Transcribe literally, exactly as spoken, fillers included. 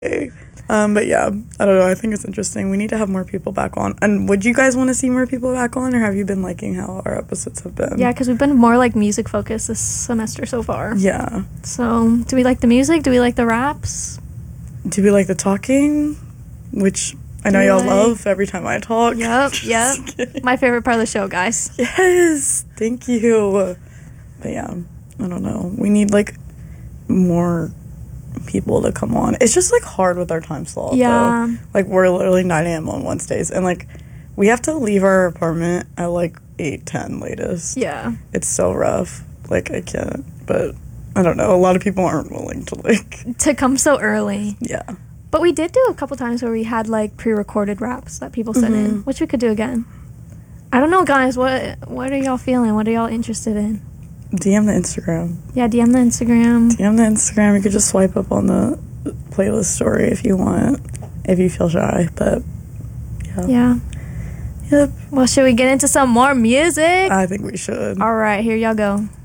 Um, but yeah, I don't know. I think it's interesting. We need to have more people back on. And would you guys want to see more people back on, or have you been liking how our episodes have been? Yeah, because we've been more like music focused this semester so far. Yeah. So, do we like the music? Do we like the raps? Do we like the talking? Which I know y'all like? love every time I talk. Yep, yep. My favorite part of the show, guys. Yes, thank you. But yeah, I don't know. We need like more people to come on. It's just like hard with our time slot. Yeah. Though. Like we're literally nine a.m. on Wednesdays, and like we have to leave our apartment at like eight ten latest. Yeah. It's so rough. Like I can't. But I don't know. A lot of people aren't willing to like to come so early. Yeah. But we did do a couple times where we had like pre-recorded raps that people sent mm-hmm. in, which we could do again. I don't know, guys. What what are y'all feeling? What are y'all interested in? D M the Instagram. Yeah, D M the Instagram. D M the Instagram. You could just swipe up on the playlist story if you want, if you feel shy. But yeah. Yeah. Yep. Well, should we get into some more music? I think we should. All right, here y'all go.